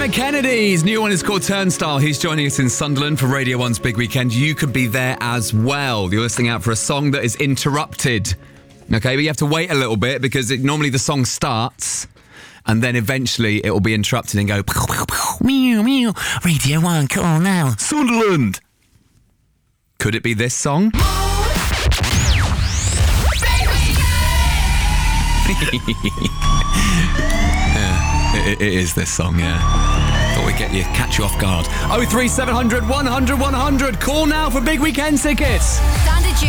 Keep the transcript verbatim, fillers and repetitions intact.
Dermot Kennedy's new one is called Turnstile. He's joining us in Sunderland for Radio one's Big Weekend. You could be there as well. You're listening out for a song that is interrupted. Okay, but you have to wait a little bit because it, normally the song starts and then eventually it will be interrupted and go meow, meow. Radio one, call now. Sunderland. Could it be this song? yeah, it, it is this song, yeah. Thought we'd get you, catch you off guard. oh three seven hundred one hundred one hundred. Call now for Big Weekend tickets.